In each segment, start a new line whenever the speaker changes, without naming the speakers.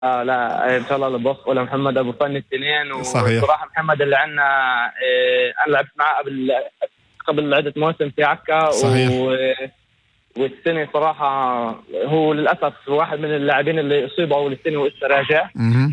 لا ان شاء الله لبوف ولا محمد ابو فن التنين.
صحيح.
وصراحه محمد اللي عندنا انا لعبت معه قبل عده مواسم في عكا.
صحيح.
والسنه صراحه هو للاسف واحد من اللاعبين اللي اصيبوا اول السنه ولسه راجع.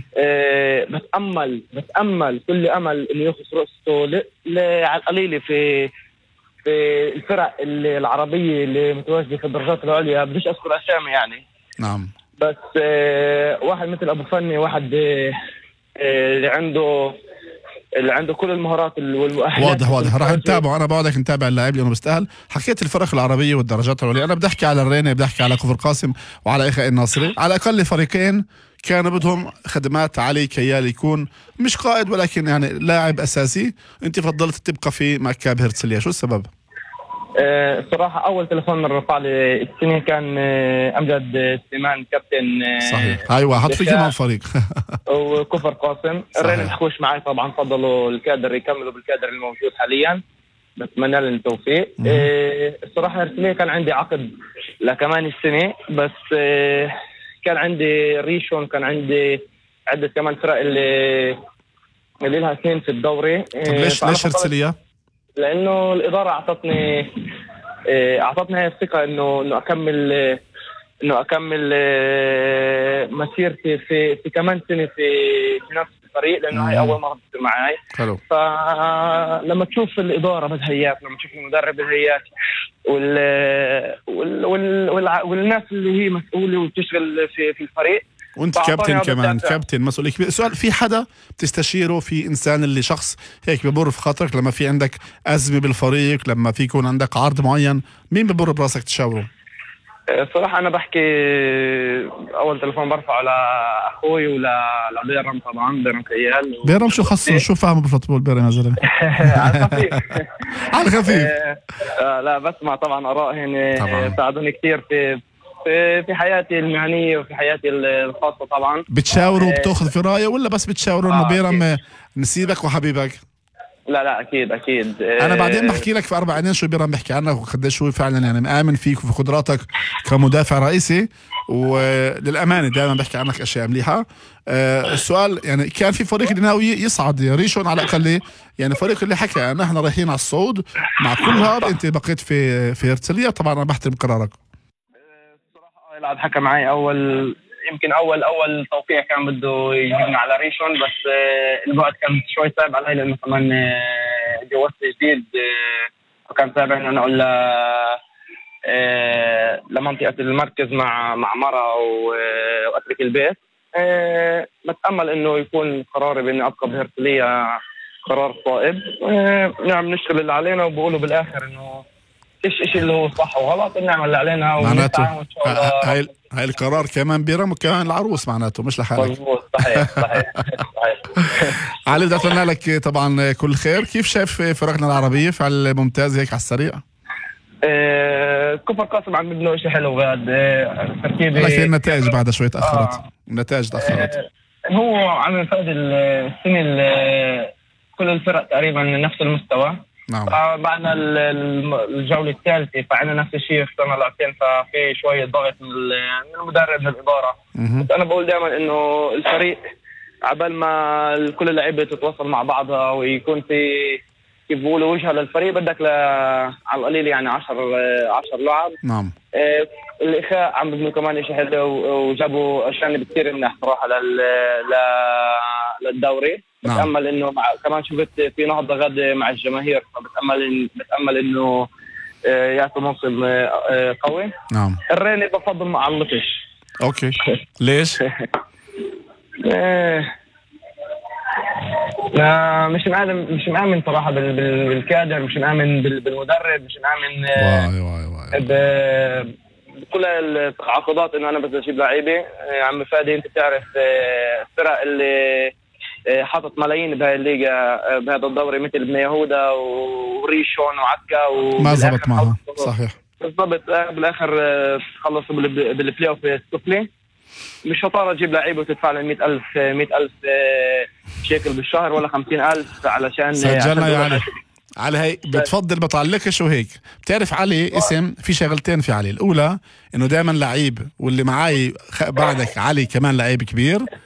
بتامل كل امل انه ياخذ فرصته على القليله في الفرق العربيه اللي متواجده في الدرجات العليا. بديش اذكر اسامي يعني.
نعم.
بس واحد مثل ابو فني، واحد اللي عنده كل المهارات والمؤهلات.
واضح راح نتابعه. انا بقعدك نتابع اللاعب لانه بيستاهل. حكيت الفرق العربيه والدرجات العليا، انا بدي احكي على الرينه، بدي احكي على كفر قاسم وعلى اخاء الناصري. على الاقل فريقين كانوا بدهم خدمات علي كيال يكون مش قائد ولكن يعني لاعب اساسي. انت فضلت تبقى في مكاب هرتسليا، شو السبب؟
الصراحة أول تلفون من رفع لي السنة كان أمجد سليمان كابتن.
صحيح. هاي واحد في كمان فريق.
وكفر قاسم. الرين مخوش معي طبعا، فضلوا الكادر يكملوا بالكادر الموجود حاليا، بتمنى لهم التوفيق. الصراحة هرتسليا كان عندي عقد لكمان السنة، بس كان عندي ريشون، كان عندي عدة كمان فرق اللي لها سنين في الدوري.
طب ليش هرتسليا؟
لانه الاداره اعطتني هاي الثقه انه اكمل مسيرتي في كمان سنه في نفس الفريق، لانه هاي اول مره تصير معي.
حلو.
فلما تشوف الاداره بدها اياك، لما تشوف المدرب بدها اياك، والناس اللي هي مسؤوله وتشتغل في الفريق،
وانت كابتن كمان، كابتن مسؤولية كبير. سؤال، في حدا بتستشيره، في انسان اللي شخص هيك بمر في خاطرك لما في عندك أزمة بالفريق، لما في يكون عندك عرض معين، مين بمر براسك تشاوره؟
صراحة أنا بحكي أول تلفون برفعه لأخوي ولبيرم، طبعا بيرم كيال.
بيرم شو خصه؟ شو فاهمه بالفوتبول بيرم يا زلمة؟
على الخفيف.
على الخفيف.
لا بسمع طبعا آرائهم، ساعدوني كتير في حياتي المهنية وفي حياتي الخاصة. طبعا
بتشاوروا وبتاخذ في رأيه، ولا بس بتشاوروا إنه بيرم نسيبك وحبيبك؟
لا أكيد.
أنا بعدين بحكي لك في 4 عينين شو بيرم بحكي عنك وقديش هو فعلا يعني مآمن فيك وفي قدراتك كمدافع رئيسي، وللأمانة دائما بحكي عنك أشياء مليحة. السؤال يعني كان في فريق اللي ناوي يصعد ريشون على الأقل، يعني فريق اللي حكى نحن رايحين على الصعود مع كل هذا، أنت بقيت في هرتسليا. طبعا أنا بحترم قرارك.
الصراحة العاد حكى معي يمكن أول توقيع كان بده يجيبنا على ريشون، بس الوقت كان شوي صعب علي لأنه كمان جوزت جديد، وكان صعب إنه أنا أقول لمنطقة المركز مع مرة وأترك البيت. بتأمل إنه يكون قراري بإني أبقى بهرتسليا قرار صائب. نعم نشتغل اللي علينا، وبقولوا بالآخر إنه إيش اللي هو صح وغلط، نعمل اللي علينا
معناته هاي القرار كمان بيرم وكمان العروس، معناته مش لحالك.
مظبوط. صحيح.
علي بدي أتمنى لك طبعا كل خير. كيف شايف فرقنا العربية في الممتاز هيك على السريع؟
كفر قاسم عم يبنوا شيء حلو بعد تركيبي،
لكن النتائج بعد شوي تأخرت. النتائج تأخرت.
هو عم يفاد السنة كل الفرق تقريبا نفس المستوى.
نعم.
بعدنا الجولة الثالثة فعنا نفس الشيء، اخترنا لاعبين، ففي شوية ضغط من المدرب من الإدارة. بس أنا بقول دائما إنه الفريق عبال ما كل اللعيبة تتواصل مع بعضها ويكون في كيف بقولوا وجهة للفريق، بدك على القليل يعني 10 لعب.
نعم.
الإخاء عم بيبنوا كمان شيء حلو، وجابوا أشياء بكثير منيح صراحة للدوري.
نعم.
بتأمل إنه كمان شفت في نهضة غد مع الجماهير، بتأمل إنه يعطوا منصب قوي.
نعم.
الريني بفضل مع اللطش.
أوكي. ليش؟
لا مش مآمن صراحة بالكادر، مش مآمن بالمدرب، مش مآمن بكل التعاقدات إنه أنا بس أجيب لعيبة. عم فادي أنت بتعرف الفرق اللي حاطط ملايين بهاي الليجا بهذا الدوري مثل ابن يهودا وريشون وعكا،
ما زبط معها. صحيح
بالضبط. بالآخر خلصوا بالبلاي اوف السفلي. مش شطارة تجيب لعيبة وتدفع لهم 100,000 شيكل بالشهر ولا 50,000 علشان
سجلنا يعني. علي هي بتفضل بطلقش وهيك. بتعرف علي اسم في شغلتين في علي، الأولى إنه دائما لعيب، واللي معاي بعدك علي كمان لعيب كبير،